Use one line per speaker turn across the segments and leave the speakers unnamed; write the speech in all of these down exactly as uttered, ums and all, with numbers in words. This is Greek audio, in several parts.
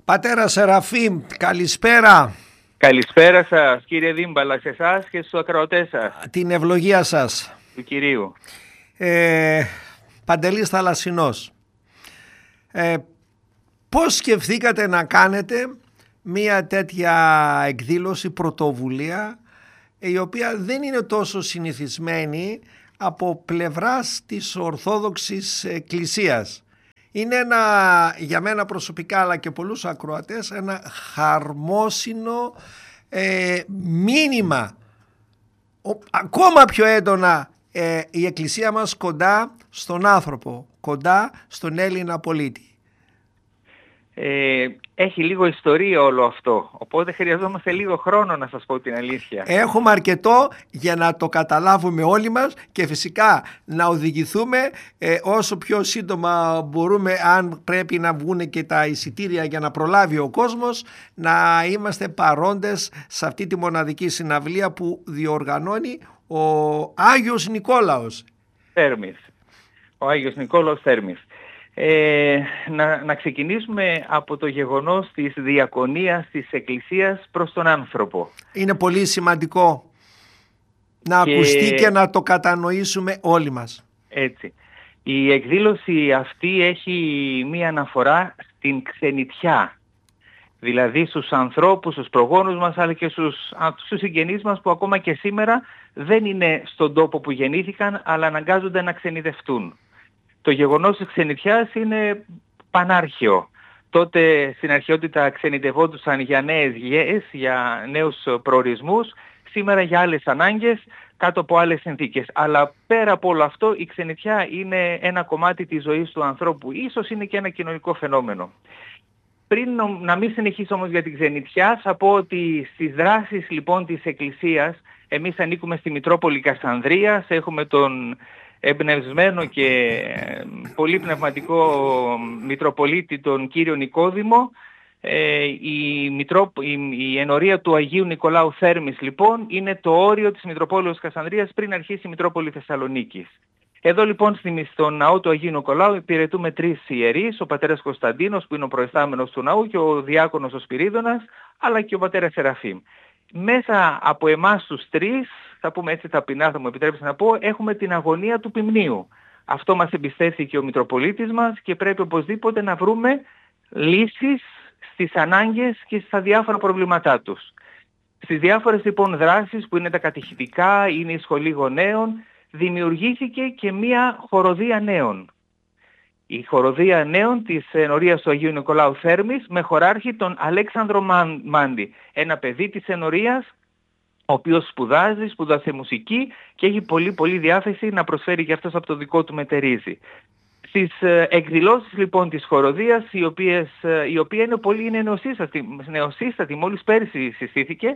Πατέρα Σεραφείμ, καλησπέρα.
Καλησπέρα σας κύριε Δίμπαλα, σε εσάς και στους ακροατές σας.
Την ευλογία σας.
Του Κυρίου.
Ε, Παντελής Θαλασσινός. Ε, πώς σκεφτήκατε να κάνετε μία τέτοια εκδήλωση, πρωτοβουλία, η οποία δεν είναι τόσο συνηθισμένη από πλευράς της Ορθόδοξης Εκκλησίας? Είναι ένα, για μένα προσωπικά αλλά και πολλούς ακροατές, ένα χαρμόσυνο ε, μήνυμα. Ο, ακόμα πιο έντονα ε, η Εκκλησία μας κοντά στον άνθρωπο, κοντά στον Έλληνα πολίτη.
Ε, έχει λίγο ιστορία όλο αυτό, οπότε χρειαζόμαστε λίγο χρόνο, να σας πω την αλήθεια.
Έχουμε αρκετό για να το καταλάβουμε όλοι μας και φυσικά να οδηγηθούμε ε, όσο πιο σύντομα μπορούμε, αν πρέπει να βγουν και τα εισιτήρια για να προλάβει ο κόσμος, να είμαστε παρόντες σε αυτή τη μοναδική συναυλία που διοργανώνει ο Άγιος Νικόλαος
Θέρμης. Ο Άγιος Νικόλαος Θέρμης. Ε, να, να ξεκινήσουμε από το γεγονός της διακονίας της Εκκλησίας προς τον άνθρωπο.
Είναι πολύ σημαντικό να και... ακουστεί και να το κατανοήσουμε όλοι μας.
Έτσι. Η εκδήλωση αυτή έχει μία αναφορά στην ξενιτιά. Δηλαδή στους ανθρώπους, στους προγόνους μας, αλλά και στους, στους συγγενείς μας που ακόμα και σήμερα δεν είναι στον τόπο που γεννήθηκαν, αλλά αναγκάζονται να ξενιδευτούν. Το γεγονός της ξενιτιάς είναι πανάρχαιο. Τότε στην αρχαιότητα ξενιτευόντουσαν για νέες γιες, για νέους προορισμούς, σήμερα για άλλες ανάγκες, κάτω από άλλες συνθήκες. Αλλά πέρα από όλο αυτό η ξενιτιά είναι ένα κομμάτι της ζωής του ανθρώπου. Ίσως είναι και ένα κοινωνικό φαινόμενο. Πριν να μην συνεχίσω όμως για την ξενιτιά, θα πω ότι στις δράσεις λοιπόν της Εκκλησίας, εμείς ανήκουμε στη Μητρόπολη Κασανδρίας, έχουμε τον εμπνευσμένο και πολύ πνευματικό Μητροπολίτη τον κύριο Νικόδημο. Ε, η, Μητρό, η, η ενορία του Αγίου Νικολάου Θέρμης λοιπόν είναι το όριο της Μητροπόλεως Κασανδρίας πριν αρχίσει η Μητρόπολη Θεσσαλονίκης. Εδώ λοιπόν στον ναό του Αγίου Νικολάου υπηρετούμε τρεις ιερείς, ο πατέρας Κωνσταντίνος που είναι ο προϊστάμενος του ναού και ο διάκονος ο Σπυρίδωνας, αλλά και ο πατέρας Σεραφείμ. Μέσα από εμάς τους τρεις, θα πούμε έτσι ταπεινά, θα μου επιτρέψετε να πω, έχουμε την αγωνία του ποιμνίου. Αυτό μας εμπιστεύθηκε ο Μητροπολίτης μας και πρέπει οπωσδήποτε να βρούμε λύσεις στις ανάγκες και στα διάφορα προβλήματά τους. Στις διάφορες λοιπόν δράσεις που είναι τα κατηχητικά, είναι η σχολή γονέων, δημιουργήθηκε και μία χοροδία νέων. Η χοροδία νέων της ενορίας του Αγίου Νικολάου Θέρμης με χωράρχη τον Αλέξανδρο Μάντη, ένα παιδί της ενορίας, ο οποίος σπουδάζει, σπουδάσε μουσική και έχει πολύ πολύ διάθεση να προσφέρει και αυτός από το δικό του μετερίζει. Στις εκδηλώσεις λοιπόν της χοροδίας, η, οποίες, η οποία είναι πολύ είναι νεοσύστατη, νεοσύστατη, μόλις πέρσι συστήθηκε,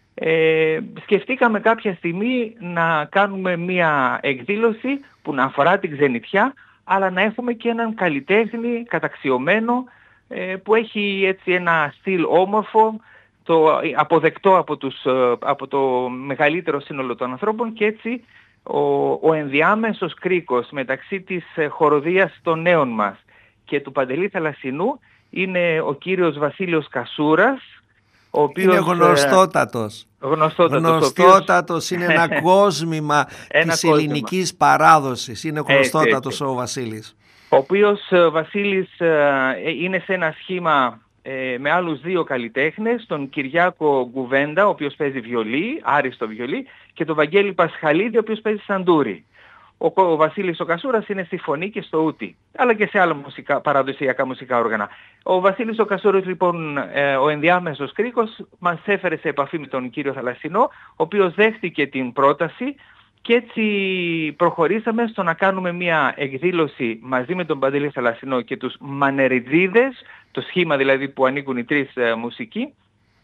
ε, σκεφτήκαμε κάποια στιγμή να κάνουμε μια εκδήλωση που να αφορά την ξενιτιά, αλλά να έχουμε και έναν καλλιτέχνη καταξιωμένο ε, που έχει έτσι ένα στυλ όμορφο, το, αποδεκτό από, τους, από το μεγαλύτερο σύνολο των ανθρώπων και έτσι ο, ο ενδιάμεσος κρίκος μεταξύ της χοροδίας των νέων μας και του Παντελή Θαλασσινού είναι ο κύριος Βασίλειος Κασούρας, ο οποίος,
είναι γνωστότατος.
Γνωστότατος,
γνωστότατος είναι ένα κόσμημα
ένα
της
κόσμημα.
ελληνικής παράδοσης. Είναι γνωστότατος έτσι, έτσι. Ο Βασίλης.
Ο οποίος Βασίλης είναι σε ένα σχήμα ε, με άλλους δύο καλλιτέχνες, τον Κυριάκο Γκουβέντα, ο οποίος παίζει βιολί, άριστο βιολί, και τον Βαγγέλη Πασχαλίδη, ο οποίος παίζει σαντούρι. Ο, ο Βασίλης ο Κασούρας είναι στη φωνή και στο ούτι, αλλά και σε άλλα μουσικά, παραδοσιακά μουσικά όργανα. Ο Βασίλης ο Κασούρας λοιπόν, ε, ο ενδιάμεσος κρίκος, μας έφερε σε επαφή με τον κύριο Θαλασσινό, ο οποίος δέχτηκε την πρόταση και έτσι προχωρήσαμε στο να κάνουμε μια εκδήλωση μαζί με τον Παντελή Θαλασσινό και τους Μανεριτζίδες, το σχήμα δηλαδή που ανήκουν οι τρεις ε, μουσικοί,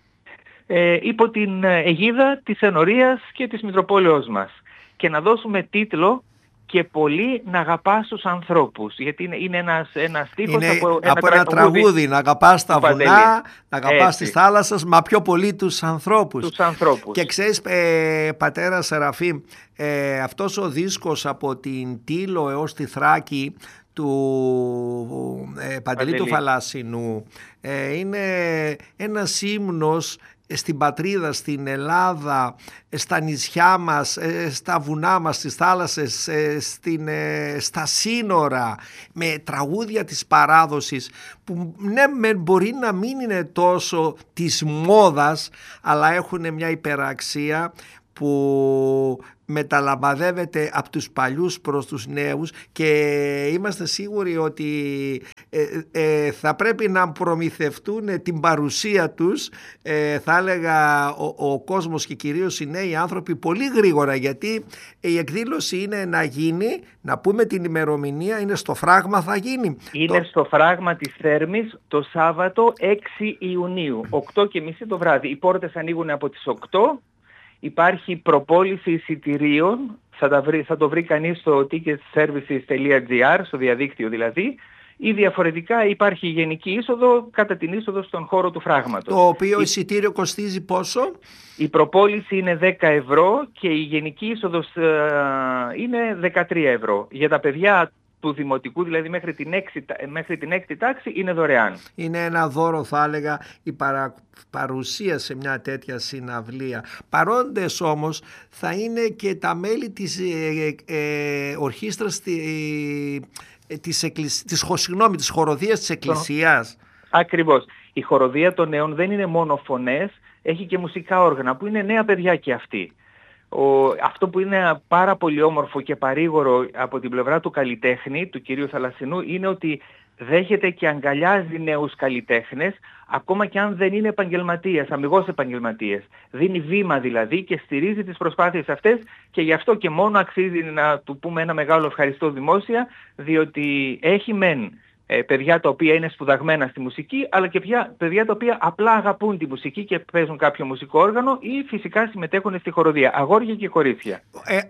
ε, υπό την αιγίδα της ενορίας και της Μητροπόλεως μας. Και να δώσουμε τίτλο «Και πολύ να αγαπάς τους ανθρώπους», γιατί είναι, είναι ένας, ένας στίχος
είναι
από ένα,
από ένα τραγούδι, τραγούδι, να αγαπάς τα βουνά, να αγαπάς τις θάλασσες, μα πιο πολύ τους ανθρώπους.
Τους ανθρώπους.
Και ξέρεις, ε, πατέρα Σεραφείμ, ε, αυτός ο δίσκος από την Τήλο έως τη Θράκη του ε, Παντελή του Φαλάσσινου ε, είναι ένας ύμνος στην πατρίδα, στην Ελλάδα, στα νησιά μας, στα βουνά μας, στις θάλασσες, στην, στα σύνορα, με τραγούδια της παράδοσης που ναι μπορεί να μην είναι τόσο της μόδας, αλλά έχουν μια υπεραξία που μεταλαμπαδεύεται από τους παλιούς προς τους νέους, και είμαστε σίγουροι ότι ε, ε, θα πρέπει να προμηθευτούν την παρουσία τους, ε, θα έλεγα ο, ο κόσμος και κυρίως οι νέοι άνθρωποι, πολύ γρήγορα, γιατί η εκδήλωση είναι να γίνει, να πούμε την ημερομηνία, είναι στο Φράγμα, θα γίνει.
Είναι
το...
στο Φράγμα της Θέρμης το Σάββατο έξι Ιουνίου, οκτώ και μισή το βράδυ. Οι πόρτες ανοίγουν από τις οκτώ. Υπάρχει προπόληση εισιτηρίων, θα, τα βρει, θα το βρει κανείς στο ticketservices τελεία gr, στο διαδίκτυο δηλαδή, ή διαφορετικά υπάρχει γενική είσοδο κατά την είσοδο στον χώρο του Φράγματος.
Το οποίο
η...
εισιτήριο κοστίζει πόσο?
Η προπόληση είναι δέκα ευρώ και η γενική είσοδος ε, είναι δεκατρία ευρώ. Για τα παιδιά του δημοτικού, δηλαδή μέχρι την, έξι, μέχρι την έκτη τάξη, είναι δωρεάν.
Είναι ένα δώρο, θα έλεγα, η παρα, παρουσία σε μια τέτοια συναυλία. Παρόντες όμως θα είναι και τα μέλη της ε, ε, ορχήστρας ε, της, εκκλησ... της, συγγνώμη, της χοροδίας της Εκκλησίας.
Ακριβώς. Η χοροδία των νέων δεν είναι μόνο φωνές, έχει και μουσικά όργανα που είναι νέα παιδιά και αυτοί. Ο, αυτό που είναι πάρα πολύ όμορφο και παρήγορο από την πλευρά του καλλιτέχνη, του κυρίου Θαλασσινού, είναι ότι δέχεται και αγκαλιάζει νέους καλλιτέχνες, ακόμα και αν δεν είναι επαγγελματίες, αμιγώς επαγγελματίες. Δίνει βήμα δηλαδή και στηρίζει τις προσπάθειες αυτές, και γι' αυτό και μόνο αξίζει να του πούμε ένα μεγάλο ευχαριστώ δημόσια, διότι έχει μεν ε, παιδιά τα οποία είναι σπουδαγμένα στη μουσική, αλλά και πια, παιδιά τα οποία απλά αγαπούν τη μουσική και παίζουν κάποιο μουσικό όργανο ή φυσικά συμμετέχουν στη χοροδία, αγόρια και κορίτσια.
Ε,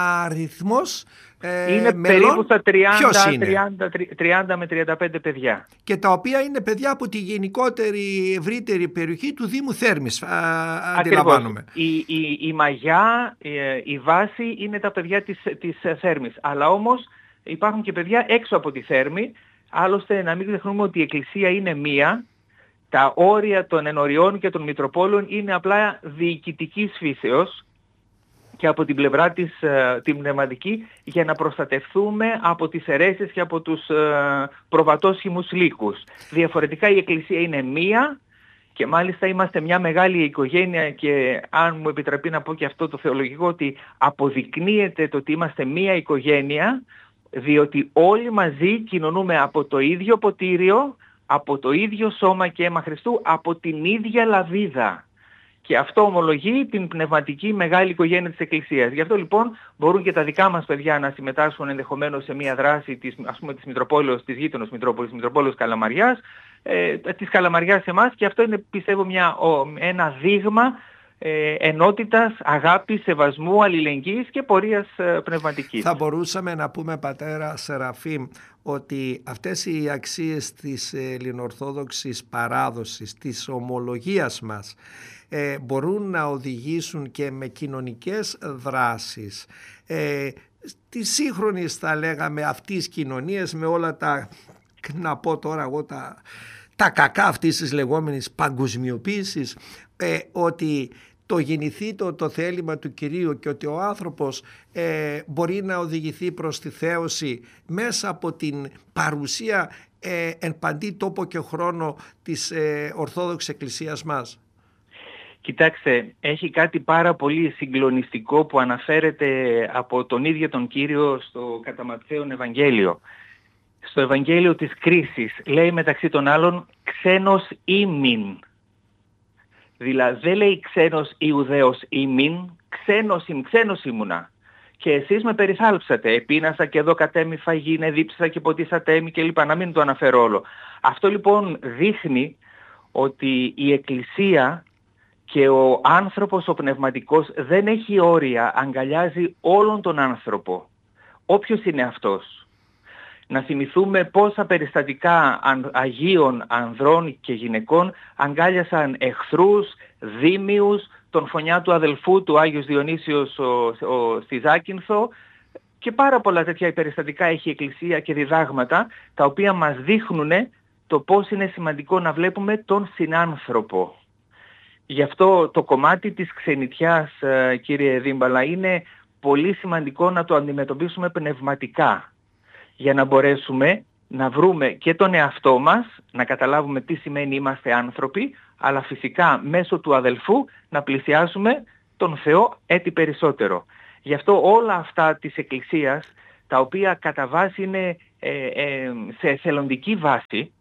αριθμός ε,
είναι
μελών,
περίπου στα τριάντα,
είναι?
τριάντα, τριάντα με τριάντα πέντε παιδιά.
Και τα οποία είναι παιδιά από τη γενικότερη ευρύτερη περιοχή του Δήμου Θέρμης, α, αντιλαμβάνομαι.
Η, η, η μαγιά, η, η βάση είναι τα παιδιά της, της Θέρμης, αλλά όμως υπάρχουν και παιδιά έξω από τη Θέρμη. Άλλωστε να μην ξεχνούμε ότι η Εκκλησία είναι μία, τα όρια των ενωριών και των Μητροπόλων είναι απλά διοικητικής φύσεως και από την πλευρά της την πνευματική, για να προστατευτούμε από τις αιρέσεις και από τους προβατόσχημους λύκους. Διαφορετικά η Εκκλησία είναι μία και μάλιστα είμαστε μια μεγάλη οικογένεια, και αν μου επιτραπεί να πω και αυτό το θεολογικό, ότι αποδεικνύεται το ότι είμαστε μία οικογένεια, διότι όλοι μαζί κοινωνούμε από το ίδιο ποτήριο, από το ίδιο σώμα και αίμα Χριστού, από την ίδια λαβίδα. Και αυτό ομολογεί την πνευματική μεγάλη οικογένεια της Εκκλησίας. Γι' αυτό λοιπόν μπορούν και τα δικά μας παιδιά να συμμετάσχουν ενδεχομένως σε μια δράση της, ας πούμε, της Μητροπόλεως, της γείτονος Μητρόπολης, Μητροπόλεως Καλαμαριάς, ε, της Καλαμαριάς σε εμάς, και αυτό είναι, πιστεύω, μια, ο, ένα δείγμα ε, ενότητας, αγάπης, σεβασμού, αλληλεγγύης και πορείας ε, πνευματικής.
Θα μπορούσαμε να πούμε, πατέρα Σεραφείμ, ότι αυτές οι αξίες της ελληνοορθόδοξης παράδοσης, της ομολογίας μας, ε, μπορούν να οδηγήσουν και με κοινωνικές δράσεις ε, της σύγχρονης, θα λέγαμε, αυτής κοινωνίας, με όλα τα, να πω τώρα εγώ, τα, τα κακά αυτής της λεγόμενης παγκοσμιοποίησης, ε, ότι το γεννηθεί το, το θέλημα του Κυρίου και ότι ο άνθρωπος ε, μπορεί να οδηγηθεί προς τη θέωση μέσα από την παρουσία ε, εν παντή τόπο και χρόνο της ε, Ορθόδοξης Εκκλησίας μας.
Κοιτάξτε, έχει κάτι πάρα πολύ συγκλονιστικό που αναφέρεται από τον ίδιο τον Κύριο στο κατά Ματθαίον Ευαγγέλιο. Στο Ευαγγέλιο της κρίσης λέει μεταξύ των άλλων «ξένος ήμην». Δηλαδή δεν λέει ξένος Ιουδαίος ήμην, ξένος ήμ, ξένος ήμουνα. Και εσείς με περιθάλψατε, επίνασα και εδώ κατέμι φαγήνε, δίψασα και ποτίσατε έμι κλπ. Να μην το αναφέρω όλο. Αυτό λοιπόν δείχνει ότι η Εκκλησία και ο άνθρωπος ο πνευματικός δεν έχει όρια, αγκαλιάζει όλον τον άνθρωπο. Όποιος είναι αυτός. Να θυμηθούμε πόσα περιστατικά αγίων ανδρών και γυναικών αγκάλιασαν εχθρούς, δήμιους, τον φωνιά του αδελφού του Άγιος Διονύσιος ο, ο, στη Ζάκυνθο, Και πάρα πολλά τέτοια περιστατικά έχει η Εκκλησία και διδάγματα τα οποία μας δείχνουν το πώς είναι σημαντικό να βλέπουμε τον συνάνθρωπο. Γι' αυτό το κομμάτι της ξενιτιάς, κύριε Δίμπαλα, είναι πολύ σημαντικό να το αντιμετωπίσουμε πνευματικά, για να μπορέσουμε να βρούμε και τον εαυτό μας, να καταλάβουμε τι σημαίνει είμαστε άνθρωποι, αλλά φυσικά μέσω του αδελφού να πλησιάσουμε τον Θεό έτη περισσότερο. Γι' αυτό όλα αυτά της Εκκλησίας, τα οποία κατά βάση είναι ε, ε, σε εθελοντική βάση,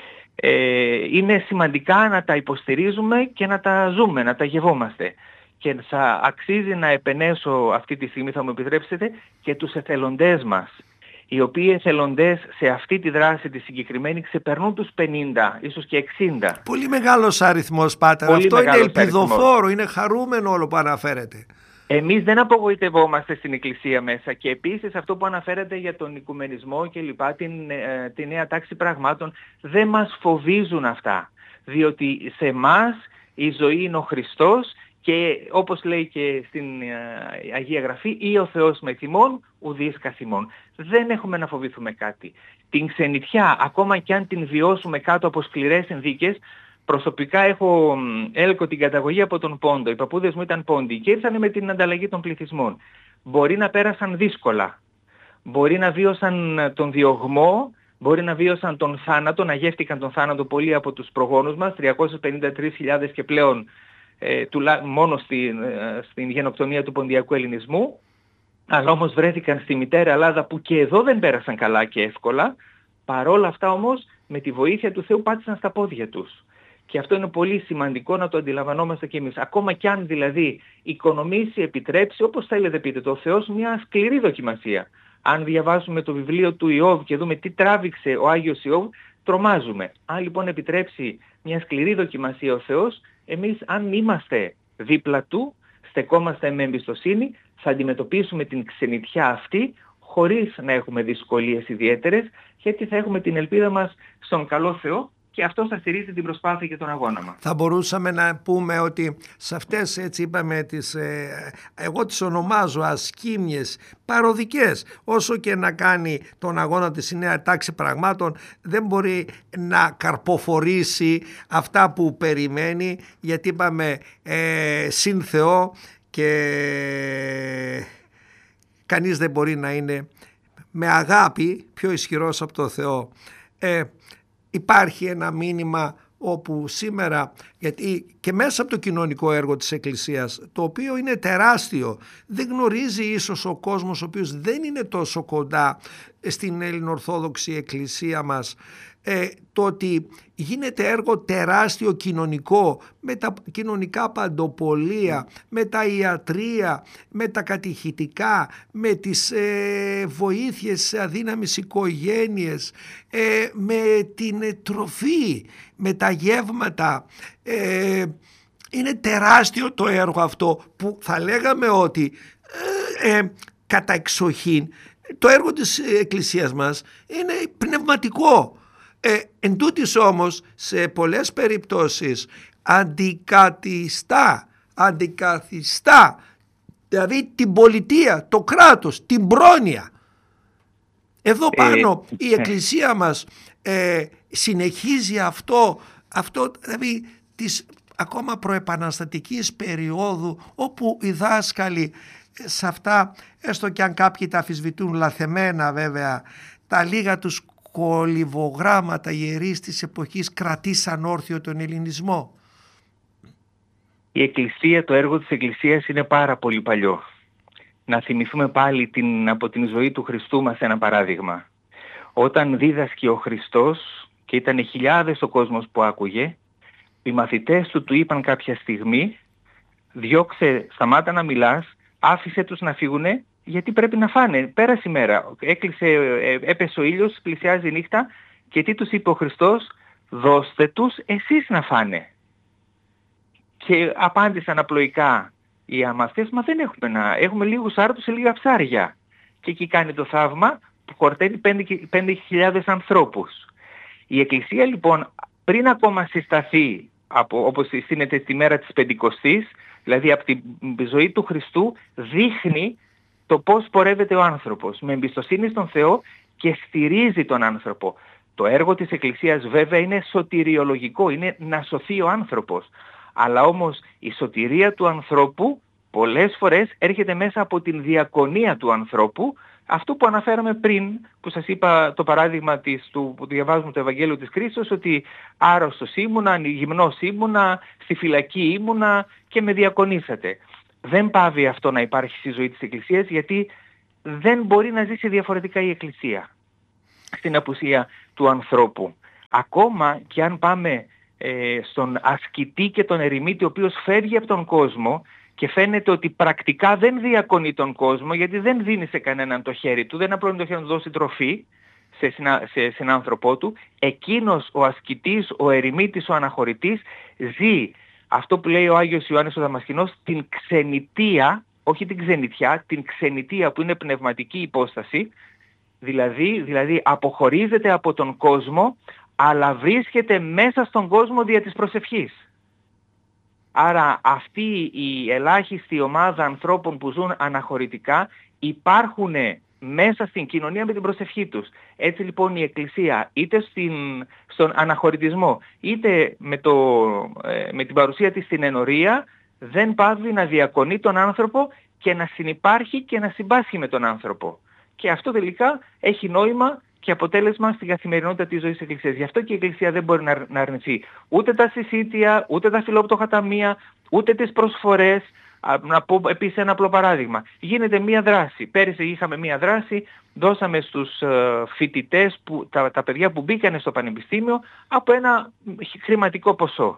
ε, είναι σημαντικά να τα υποστηρίζουμε και να τα ζούμε, να τα γευόμαστε. Και θα αξίζει να επενέσω αυτή τη στιγμή, θα μου επιτρέψετε, και τους εθελοντές μας, οι οποίοι εθελοντές σε αυτή τη δράση τη συγκεκριμένη ξεπερνούν τους πενήντα, ίσως και εξήντα.
Πολύ μεγάλος αριθμός, Πάτερ.
Πολύ
Αυτό είναι ελπιδοφόρο,
αριθμός.
Είναι χαρούμενο όλο που αναφέρεται.
Εμείς δεν απογοητευόμαστε στην Εκκλησία μέσα, και επίσης αυτό που αναφέρεται για τον οικουμενισμό και λοιπά, την, ε, τη νέα τάξη πραγμάτων, δεν μας φοβίζουν αυτά. Διότι σε εμάς η ζωή είναι ο Χριστός και όπως λέει και στην ε, Αγία Γραφή, ή ο Θεός με θυμών, ουδείς καθημών. Δεν έχουμε να φοβηθούμε κάτι. Την ξενιτιά, ακόμα και αν την βιώσουμε κάτω από σκληρές συνθήκες, προσωπικά έχω έλκω την καταγωγή από τον Πόντο. Οι παππούδες μου ήταν Πόντοι και ήρθαν με την ανταλλαγή των πληθυσμών. Μπορεί να πέρασαν δύσκολα. Μπορεί να βίωσαν τον διωγμό, μπορεί να βίωσαν τον θάνατο, να γεύτηκαν τον θάνατο πολλοί από τους προγόνους μας, τριακόσιες πενήντα τρεις χιλιάδες και πλέον ε, τουλά, μόνο στην, ε, στην γενοκτονία του ποντιακού ελληνισμού. Αλλά όμως βρέθηκαν στη μητέρα Ελλάδα που και εδώ δεν πέρασαν καλά και εύκολα. Παρόλα αυτά όμως με τη βοήθεια του Θεού πάτησαν στα πόδια τους. Και αυτό είναι πολύ σημαντικό να το αντιλαμβανόμαστε κι εμείς. Ακόμα κι αν δηλαδή οικονομήσει, επιτρέψει, όπως θέλετε πείτε, το Θεός μια σκληρή δοκιμασία. Αν διαβάσουμε το βιβλίο του Ιώβ και δούμε τι τράβηξε ο Άγιος Ιώβ, τρομάζουμε. Αν λοιπόν επιτρέψει μια σκληρή δοκιμασία ο Θεός, εμείς αν είμαστε δίπλα του, στεκόμαστε με εμπιστοσύνη, θα αντιμετωπίσουμε την ξενιτιά αυτή χωρίς να έχουμε δυσκολίες ιδιαίτερες, γιατί θα έχουμε την ελπίδα μας στον καλό Θεό και αυτό θα στηρίζει την προσπάθεια και τον αγώνα μας.
Θα μπορούσαμε να πούμε ότι σε αυτές, έτσι είπαμε, τις, ε, εγώ τις ονομάζω ασκήμιες, παροδικές, όσο και να κάνει τον αγώνα της η νέα τάξη πραγμάτων, δεν μπορεί να καρποφορήσει αυτά που περιμένει, γιατί είπαμε ε, συν Θεό και κανείς δεν μπορεί να είναι με αγάπη πιο ισχυρός από το Θεό. Ε, υπάρχει ένα μήνυμα όπου σήμερα, γιατί και μέσα από το κοινωνικό έργο της Εκκλησίας, το οποίο είναι τεράστιο, δεν γνωρίζει ίσως ο κόσμος ο οποίος δεν είναι τόσο κοντά στην Ελληνοορθόδοξη Εκκλησία μας, ε, το ότι γίνεται έργο τεράστιο κοινωνικό με τα κοινωνικά παντοπολία, με τα ιατρεία, με τα κατηχητικά, με τις ε, βοήθειες σε αδύναμες οικογένειες, ε, με την ε, τροφή, με τα γεύματα. Ε, είναι τεράστιο το έργο αυτό που θα λέγαμε ότι ε, ε, κατά εξοχήν το έργο της Εκκλησίας μας είναι πνευματικό. Ε, εν τούτης όμως σε πολλές περιπτώσεις αντικαθιστά, αντικαθιστά δηλαδή την πολιτεία, το κράτος, την πρόνοια. Εδώ πάνω ε, η Εκκλησία μας ε, συνεχίζει αυτό, αυτό δηλαδή της ακόμα προεπαναστατικής περίοδου, όπου οι δάσκαλοι σε αυτά, έστω και αν κάποιοι τα αμφισβητούν λαθεμένα βέβαια, τα λίγα τους κολυβογράμματα ιερείς της εποχής κρατήσαν όρθιο τον ελληνισμό.
Η Εκκλησία, το έργο της Εκκλησίας είναι πάρα πολύ παλιό. Να θυμηθούμε πάλι την, από την ζωή του Χριστού μας ένα παράδειγμα. Όταν δίδασκε ο Χριστός και ήταν χιλιάδες ο κόσμος που άκουγε, οι μαθητές του του είπαν κάποια στιγμή, διώξε, σταμάτα να μιλάς, άφησε τους να φύγουνε, γιατί πρέπει να φάνε. Πέρασε η μέρα, έκλεισε, έπεσε ο ήλιος, πλησιάζει η νύχτα και τι τους είπε ο Χριστός? Δώστε τους εσείς να φάνε. Και απάντησαν απλοϊκά οι αμαθές, μα δεν έχουμε να... Έχουμε λίγους άρτους σε λίγα ψάρια. Και εκεί κάνει το θαύμα που χορταίνει πέντε χιλιάδες ανθρώπους. Η Εκκλησία λοιπόν πριν ακόμα συσταθεί, από, όπως συστήνεται τη μέρα της Πεντηκοστής, δηλαδή από τη ζωή του Χριστού, δείχνει το πώς πορεύεται ο άνθρωπος, με εμπιστοσύνη στον Θεό, και στηρίζει τον άνθρωπο. Το έργο της Εκκλησίας βέβαια είναι σωτηριολογικό, είναι να σωθεί ο άνθρωπος. Αλλά όμως η σωτηρία του ανθρώπου πολλές φορές έρχεται μέσα από την διακονία του ανθρώπου, αυτό που αναφέραμε πριν, που σας είπα το παράδειγμα της, του, που διαβάζουμε το Ευαγγέλιο της Κρίσεως, ότι άρρωστος ήμουνα, γυμνός ήμουνα, στη φυλακή ήμουνα και με διακονήσατε. Δεν πάβει αυτό να υπάρχει στη ζωή της Εκκλησίας, γιατί δεν μπορεί να ζήσει διαφορετικά η Εκκλησία στην απουσία του ανθρώπου. Ακόμα και αν πάμε ε, στον ασκητή και τον ερημίτη, ο οποίος φεύγει από τον κόσμο και φαίνεται ότι πρακτικά δεν διακονεί τον κόσμο, γιατί δεν δίνει σε κανέναν το χέρι του, δεν απλώνει το χέρι να του δώσει τροφή σε, συνα, σε συνάνθρωπό του, εκείνος ο ασκητής, ο ερημίτης, ο αναχωρητής ζει αυτό που λέει ο Άγιος Ιωάννης ο Δαμασκηνός, την ξενιτεία, όχι την ξενιτιά, την ξενιτεία που είναι πνευματική υπόσταση, δηλαδή, δηλαδή αποχωρίζεται από τον κόσμο, αλλά βρίσκεται μέσα στον κόσμο δια της προσευχής. Άρα αυτή η ελάχιστη ομάδα ανθρώπων που ζουν αναχωρητικά υπάρχουν μέσα στην κοινωνία με την προσευχή τους. Έτσι λοιπόν η Εκκλησία είτε στην, στον αναχωρητισμό είτε με, το, με την παρουσία της στην ενορία δεν πάβει να διακονεί τον άνθρωπο και να συνυπάρχει και να συμπάσχει με τον άνθρωπο. Και αυτό τελικά έχει νόημα και αποτέλεσμα στην καθημερινότητα της ζωής της Εκκλησίας. Γι' αυτό και η Εκκλησία δεν μπορεί να, να αρνηθεί ούτε τα συσίτια, ούτε τα φιλόπτωχα ταμεία, ούτε τις προσφορές. Να πω επίσης ένα απλό παράδειγμα. Γίνεται μία δράση. Πέρυσι είχαμε μία δράση, δώσαμε στους φοιτητές, που, τα, τα παιδιά που μπήκαν στο πανεπιστήμιο, από ένα χρηματικό ποσό.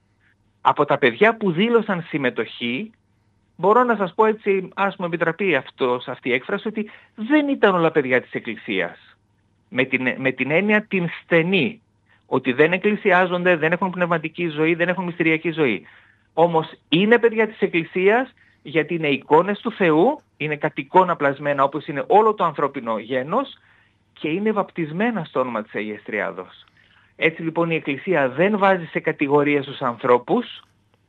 Από τα παιδιά που δήλωσαν συμμετοχή, μπορώ να σας πω έτσι, ας μου επιτραπεί αυτός, αυτή η έκφραση, ότι δεν ήταν όλα παιδιά της Εκκλησίας. Με την, με την έννοια την στενή, ότι δεν εκκλησιάζονται, δεν έχουν πνευματική ζωή, δεν έχουν μυστηριακή ζωή. Όμως είναι παιδιά της Εκκλησίας, γιατί είναι εικόνες του Θεού, είναι κατ' εικόνα πλασμένα όπως είναι όλο το ανθρώπινο γένος και είναι βαπτισμένα στο όνομα της Αγίας Τριάδος. Έτσι λοιπόν η Εκκλησία δεν βάζει σε κατηγορίες τους ανθρώπους,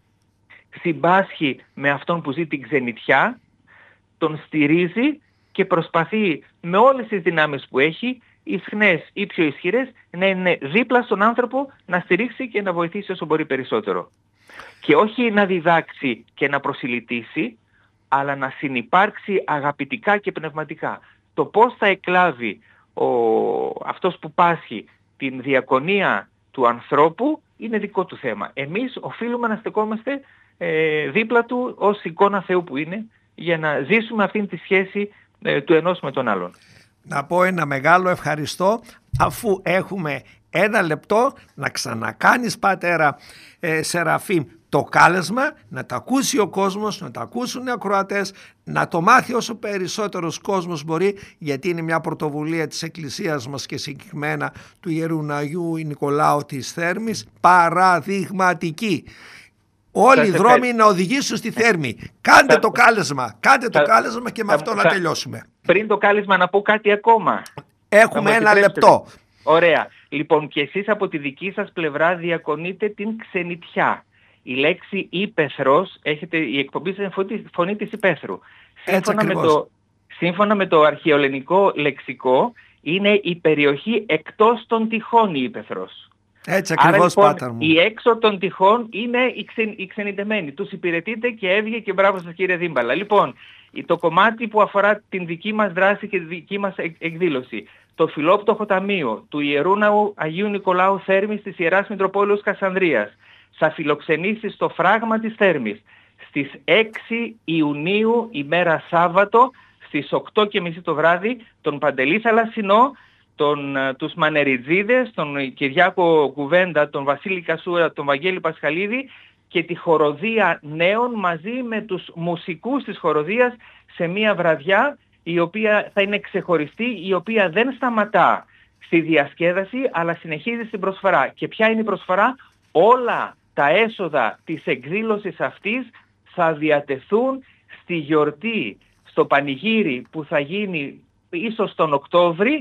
συμπάσχει με αυτόν που ζει την ξενιτιά, τον στηρίζει και προσπαθεί με όλες τις δυνάμεις που έχει, ισχνές ή πιο ισχυρές, να είναι δίπλα στον άνθρωπο, να στηρίξει και να βοηθήσει όσο μπορεί περισσότερο. Και όχι να διδάξει και να προσιλητήσει, αλλά να συνυπάρξει αγαπητικά και πνευματικά. Το πώς θα εκλάβει ο, αυτός που πάσχει την διακονία του ανθρώπου είναι δικό του θέμα. Εμείς οφείλουμε να στεκόμαστε ε, δίπλα του ως εικόνα Θεού που είναι, για να ζήσουμε αυτήν τη σχέση ε, του ενός με τον άλλον.
Να πω ένα μεγάλο ευχαριστώ, αφού έχουμε ένα λεπτό να ξανακάνεις, πατέρα ε, Σεραφείμ, το κάλεσμα, να τα ακούσει ο κόσμος, να τα ακούσουν οι ακροατές, να το μάθει όσο περισσότερος κόσμος μπορεί, γιατί είναι μια πρωτοβουλία της Εκκλησίας μας και συγκεκριμένα του Ιερού Αγίου Νικολάου της Θέρμης, παραδειγματική. Όλοι οι δρόμοι να οδηγήσουν στη Θέρμη. Κάντε το κάλεσμα, κάντε το κάλεσμα και με αυτό να τελειώσουμε.
Πριν το κάλεσμα να πω κάτι ακόμα.
Έχουμε ένα λεπτό.
Ωραία. Λοιπόν, και εσείς από τη δική σας πλευρά διακονείτε την ξενιτιά. Η λέξη ύπεθρος, έχετε, η εκπομπή σας είναι φωνή της υπαίθρου. Σύμφωνα με, το, σύμφωνα με το αρχαιοελληνικό λεξικό, είναι η περιοχή εκτός των τυχών η ύπεθρος.
Έτσι ακριβώς,
άρα,
πάτερ μου.
Η έξω των τυχών είναι οι, ξεν, οι ξενιτεμένοι. Τους υπηρετείτε και έβγε και μπράβο σας κύριε Δίμπαλα. Λοιπόν, το κομμάτι που αφορά την δική μας δράση και τη δική μας εκδήλωση, το Φιλόπτωχο Ταμείο του Ιερού Ναού Αγίου Νικολάου Θέρμης της Ιεράς Μητροπόλεως Κασανδρίας θα φιλοξενήσει στο φράγμα της Θέρμης στις έξι Ιουνίου, ημέρα Σάββατο, στις οκτώ και μισή το βράδυ, τον Παντελή Θαλασσινό, τον, τους Μανεριτζίδες, τον Κυριάκο Κουβέντα, τον Βασίλη Κασούρα, τον Βαγγέλη Πασχαλίδη και τη χοροδία νέων μαζί με τους μουσικούς της χοροδίας σε μια βραδιά η οποία θα είναι ξεχωριστή, η οποία δεν σταματά στη διασκέδαση αλλά συνεχίζει στην προσφορά. Και ποια είναι η προσφορά? Όλα τα έσοδα της εκδήλωσης αυτής θα διατεθούν στη γιορτή, στο πανηγύρι που θα γίνει ίσως τον Οκτώβρη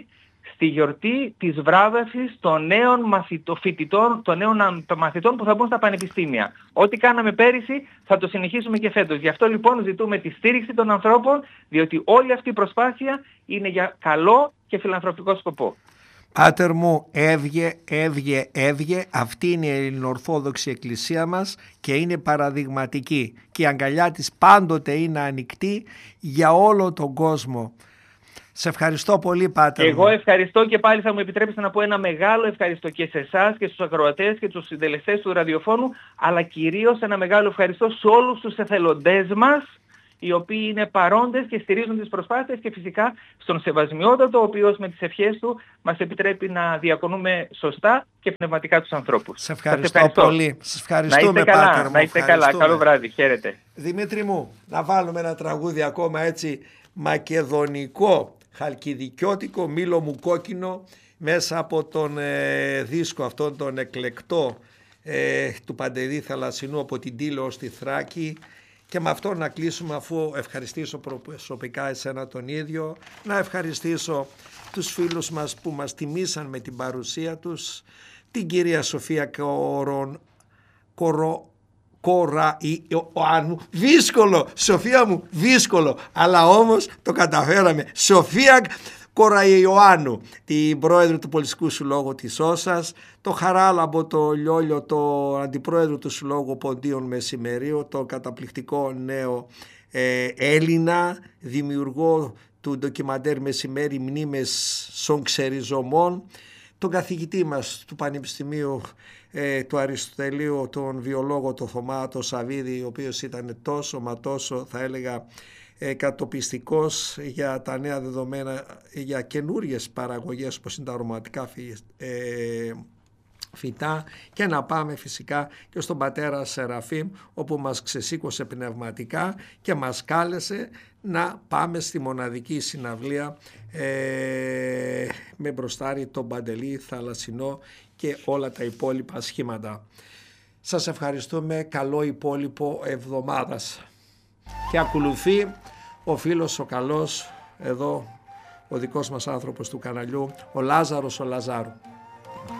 στη γιορτή της βράβευσης των νέων μαθητο, φοιτητών, των νέων μαθητών που θα μπουν στα πανεπιστήμια. Ό,τι κάναμε πέρυσι θα το συνεχίσουμε και φέτος. Γι' αυτό λοιπόν ζητούμε τη στήριξη των ανθρώπων, διότι όλη αυτή η προσπάθεια είναι για καλό και φιλανθρωπικό σκοπό.
Πάτερ μου, έβγε, έβγε, έβγε, αυτή είναι η Ελληνοορθόδοξη Εκκλησία μας και είναι παραδειγματική και η αγκαλιά της πάντοτε είναι ανοιχτή για όλο τον κόσμο. Σε ευχαριστώ πολύ, Πάτερ.
Εγώ ευχαριστώ και πάλι θα μου επιτρέψετε να πω ένα μεγάλο ευχαριστώ και σε εσάς και στους ακροατές και τους συντελεστές του ραδιοφώνου, αλλά κυρίως ένα μεγάλο ευχαριστώ σε όλους τους εθελοντές μας, οι οποίοι είναι παρόντες και στηρίζουν τις προσπάθειες, και φυσικά στον Σεβασμιότατο, ο οποίος με τις ευχές του μας επιτρέπει να διακονούμε σωστά και πνευματικά τους ανθρώπους.
Σε ευχαριστώ, ευχαριστώ πολύ. Σας ευχαριστούμε,
να είστε καλά,
Πάτερ μου.
Να είστε καλά. Καλό βράδυ. Χαίρετε.
Δημήτρη μου, να βάλουμε ένα τραγούδι ακόμα έτσι μακεδονικό, χαλκιδικιώτικο, μήλο μου κόκκινο, μέσα από τον ε, δίσκο αυτόν τον εκλεκτό ε, του Παντελή Θαλασσινού από την Τήλο στη Θράκη. Και με αυτό να κλείσουμε, αφού ευχαριστήσω προσωπικά εσένα τον ίδιο, να ευχαριστήσω τους φίλους μας που μας τιμήσαν με την παρουσία τους, την κυρία Σοφία Κορον, Κορο, Κορα Ιωάννου, δύσκολο, Σοφία μου, δύσκολο, αλλά όμως το καταφέραμε. Σοφία Κορα Ιωάννου, την πρόεδρο του Πολιτιστικού Συλλόγου της Όσας, το Χαράλαμπο το Λιόλιο, το αντιπρόεδρο του Συλλόγου Ποντίων Μεσημερίου, το καταπληκτικό νέο ε, Έλληνα, δημιουργό του ντοκιμαντέρ Μεσημέρι Μνήμες Σον Ξεριζωμών, τον καθηγητή μας του Πανεπιστημίου ε, του Αριστοτελείου, τον βιολόγο το Θωμά το Σαββίδη, ο οποίος ήταν τόσο μα τόσο, θα έλεγα, κατοπιστικός για τα νέα δεδομένα, για καινούριες παραγωγές όπως είναι τα αρωματικά φυτά, και να πάμε φυσικά και στον πατέρα Σεραφείμ, όπου μας ξεσήκωσε πνευματικά και μας κάλεσε να πάμε στη μοναδική συναυλία ε, με μπροστάρι τον Παντελή Θαλασσινό και όλα τα υπόλοιπα σχήματα. Σας ευχαριστούμε, καλό υπόλοιπο εβδομάδας. Και ακολουθεί ο φίλος ο καλός, εδώ ο δικός μας άνθρωπος του καναλιού, ο Λάζαρος ο Λαζάρου.